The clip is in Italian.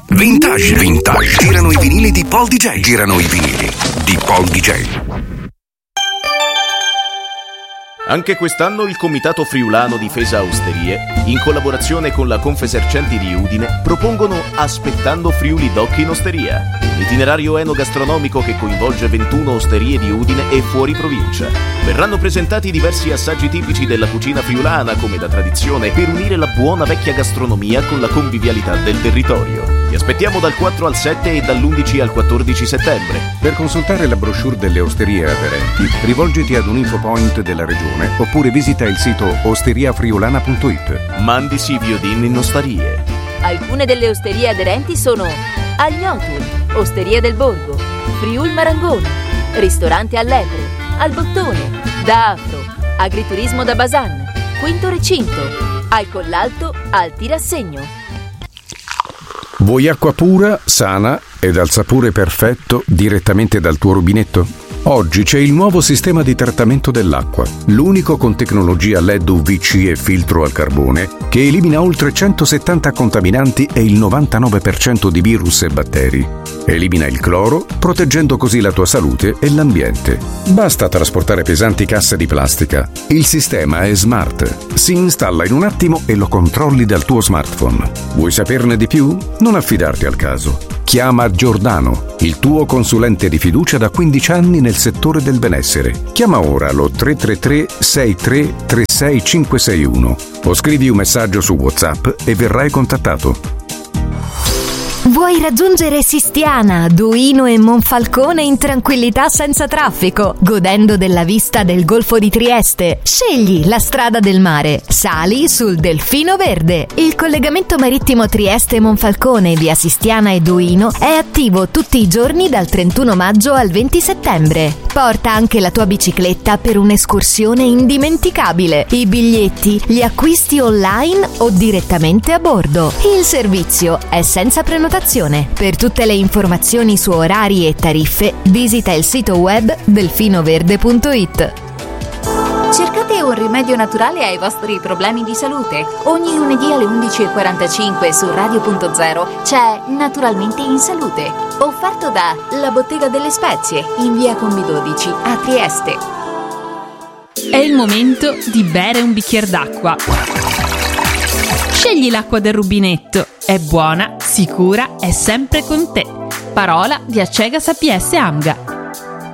Vintage. Girano i vinili di Paul DJ. Anche quest'anno il Comitato Friulano Difesa Osterie, in collaborazione con la Confesercenti di Udine, propongono Aspettando Friuli Doc in Osteria, un itinerario enogastronomico che coinvolge 21 osterie di Udine e fuori provincia. Verranno presentati diversi assaggi tipici della cucina friulana, come da tradizione, per unire la buona vecchia gastronomia con la convivialità del territorio. Vi aspettiamo dal 4 al 7 e dall'11 al 14 settembre. Per consultare la brochure delle osterie aderenti, rivolgiti ad un infopoint della regione oppure visita il sito osteriafriulana.it. Mandi Siviodin in osterie. Alcune delle osterie aderenti sono Agnotul, Osteria del Borgo, Friul Marangoni, Ristorante all'Epre, Al Bottone, Da Afro, Agriturismo da Basan, Quinto Recinto, Al Collalto, Al Tirassegno. Vuoi acqua pura, sana e dal sapore perfetto direttamente dal tuo rubinetto? Oggi c'è il nuovo sistema di trattamento dell'acqua, l'unico con tecnologia LED UVC e filtro al carbone, che elimina oltre 170 contaminanti e il 99% di virus e batteri. Elimina il cloro, proteggendo così la tua salute e l'ambiente. Basta trasportare pesanti casse di plastica. Il sistema è smart. Si installa in un attimo e lo controlli dal tuo smartphone. Vuoi saperne di più? Non affidarti al caso. Chiama Giordano, il tuo consulente di fiducia da 15 anni nel settore del benessere. Chiama ora lo 333 63 36 561 o scrivi un messaggio su WhatsApp e verrai contattato. Vuoi raggiungere Sistiana, Duino e Monfalcone in tranquillità senza traffico, godendo della vista del Golfo di Trieste? Scegli la strada del mare. Sali sul Delfino Verde. Il collegamento marittimo Trieste-Monfalcone via Sistiana e Duino è attivo tutti i giorni dal 31 maggio al 20 settembre. Porta anche la tua bicicletta per un'escursione indimenticabile. I biglietti li acquisti online o direttamente a bordo. Il servizio è senza prenotazione. Per tutte le informazioni su orari e tariffe, visita il sito web delfinoverde.it. Cercate un rimedio naturale ai vostri problemi di salute? Ogni lunedì alle 11:45 su Radio.0 c'è Naturalmente in Salute, offerto da La Bottega delle Spezie in via Combi 12 a Trieste. È il momento di bere un bicchiere d'acqua. Scegli l'acqua del rubinetto. È buona, sicura, è sempre con te. Parola di Acegas APS Amga.